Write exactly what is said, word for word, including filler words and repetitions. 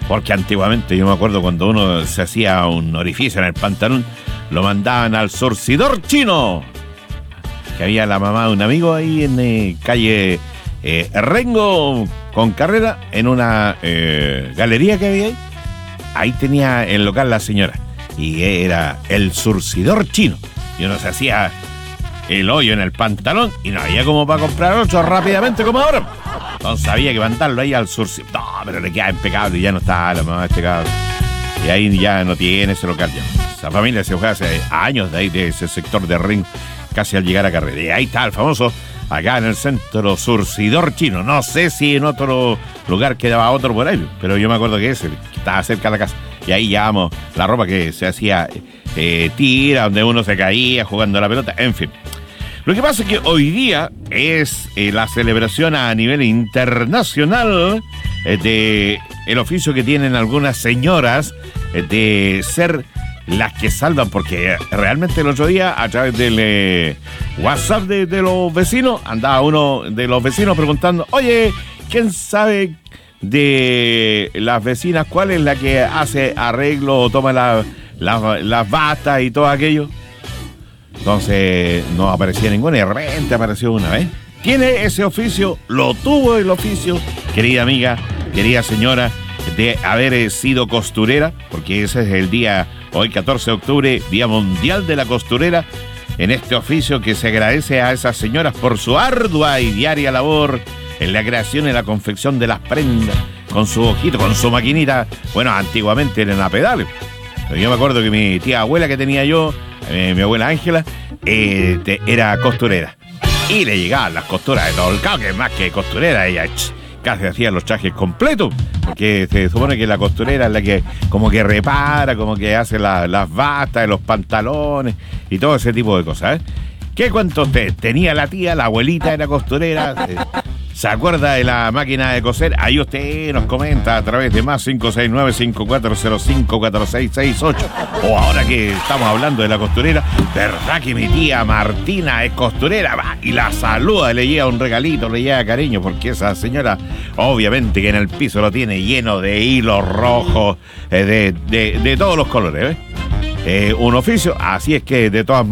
Porque antiguamente, yo me acuerdo cuando uno se hacía un orificio en el pantalón, lo mandaban al surcidor chino. Que había la mamá de un amigo ahí en eh, calle eh, Rengo con Carrera, en una eh, galería que había ahí. Ahí tenía el local la señora. Y era el surcidor chino. Y uno se hacía el hoyo en el pantalón y no había como para comprar otro rápidamente como ahora. Entonces había que mandarlo ahí al surcidor. No, pero le queda impecable y ya no está la mamá de este cabrón. Y ahí ya no tiene ese local ya. Esa familia se fue hace años de ahí, de ese sector de Ring, casi al llegar a Carrera. Y ahí está el famoso, acá en el centro, surcidor chino. No sé si en otro lugar quedaba otro por ahí, pero yo me acuerdo que ese, que estaba cerca de la casa. Y ahí llevamos la ropa que se hacía eh, tira, donde uno se caía jugando a la pelota, en fin. Lo que pasa es que hoy día es eh, la celebración a nivel internacional eh, de el oficio que tienen algunas señoras eh, de ser las que salvan, porque realmente el otro día a través del eh, WhatsApp de, de los vecinos andaba uno de los vecinos preguntando, oye, ¿quién sabe de las vecinas cuál es la que hace arreglo o toma la, la, las batas y todo aquello? Entonces no aparecía ninguna y de repente apareció una vez. Tiene ese oficio, lo tuvo el oficio, querida amiga, querida señora, de haber sido costurera, porque ese es el día, hoy catorce de octubre, Día Mundial de la Costurera, en este oficio que se agradece a esas señoras por su ardua y diaria labor en la creación y la confección de las prendas, con su ojito, con su maquinita. Bueno, antiguamente eran a pedales. Pero yo me acuerdo que mi tía abuela que tenía yo, eh, mi abuela Ángela, eh, te, era costurera. Y le llegaban las costuras de todo el caos, que más que costurera, ella ch, casi hacía los trajes completos. Porque se supone que la costurera es la que como que repara, como que hace la, las batas, los pantalones y todo ese tipo de cosas, ¿eh? ¿Qué cuento usted? Tenía la tía, la abuelita era costurera. Eh, ¿Se acuerda de la máquina de coser? Ahí usted nos comenta a través de más cinco seis nueve, cinco cuatro cero cinco, cuatro seis seis ocho. O ahora que estamos hablando de la costurera, ¿verdad que mi tía Martina es costurera? Va, y la saluda, le lleva un regalito, le lleva cariño, porque esa señora, obviamente que en el piso lo tiene lleno de hilos rojos, eh, de, de, de todos los colores, ¿eh? Eh, un oficio, así es que de todas